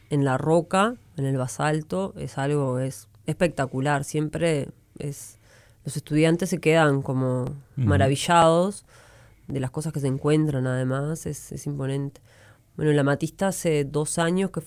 en la roca, en el basalto, es algo es espectacular. Siempre los estudiantes se quedan como Ujú. maravillados de las cosas que se encuentran, además, es imponente. Bueno, en la Matista hace 2 años que